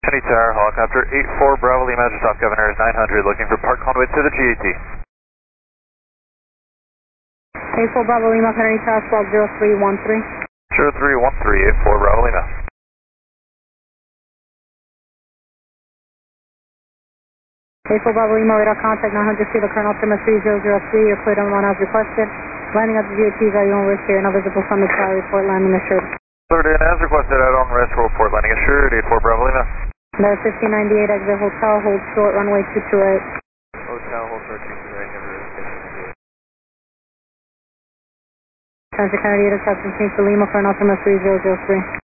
Kennedy Tower, helicopter 84 Bravo Lima, just off Governor 900, looking for park conduit to the GAT. 84 Bravo Lima, Kennedy Tower, squawk 0313. 0313, 84 Bravo Lima. A4 Bravo Lima, radar contact 900 feet, the current altimeter 3003, you're cleared on 1 as requested. Landing at the GATs are your own risk here, no visible summit tower, report landing assured. Cleared in as requested at on risk, report landing assured, 84 Bravo Lima. There 1598, exit hotel, hold short, runway 228. Hotel, hold short, 228, never is. Transit Kennedy, interception, change to Lima, current altimeter 3003.